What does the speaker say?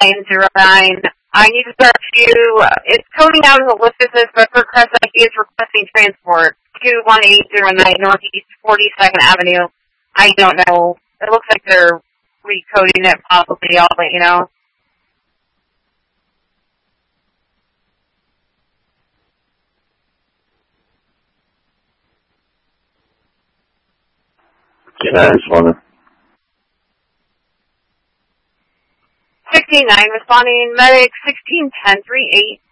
6909. I need to start to, it's coding out as a list business, but for Crest ID is requesting transport to 1809 Northeast 42nd Avenue. I don't know. It looks like they're recoding it possibly. I'll let you know. Yeah, responding. 69 responding. Medic 161038.